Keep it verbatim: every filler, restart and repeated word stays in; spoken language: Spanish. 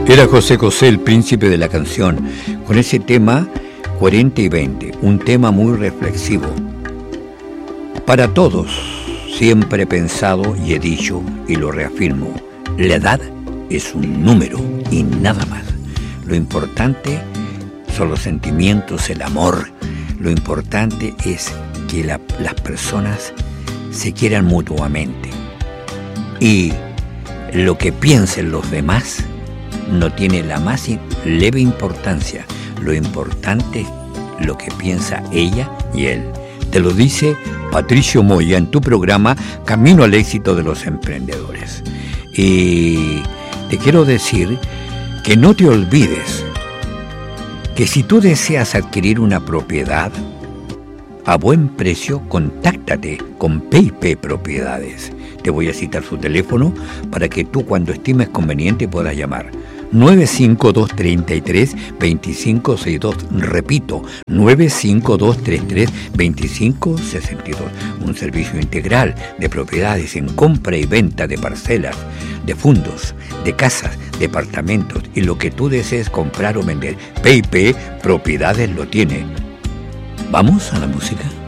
Era José José, el príncipe de la canción, con ese tema cuarenta y veinte, un tema muy reflexivo. Para todos, siempre he pensado y he dicho, y lo reafirmo, la edad es un número y nada más. Lo importante son los sentimientos, el amor. Lo importante es que la, las personas se quieran mutuamente. Y lo que piensen los demás no tiene la más leve importancia. Lo importante es lo que piensa ella y él. Te lo dice Patricio Moya en tu programa Camino al Éxito de los Emprendedores. Y te quiero decir que no te olvides que si tú deseas adquirir una propiedad a buen precio, contáctate con PayPay Propiedades. Te voy a citar su teléfono para que tú, cuando estimes conveniente, puedas llamar. nueve cinco dos tres tres, dos cinco seis dos. Repito, nueve cinco dos tres tres, dos cinco seis dos. Un servicio integral de propiedades en compra y venta de parcelas, de fondos, de casas, departamentos y lo que tú desees comprar o vender. PayPay Propiedades lo tiene. ¿Vamos a la música?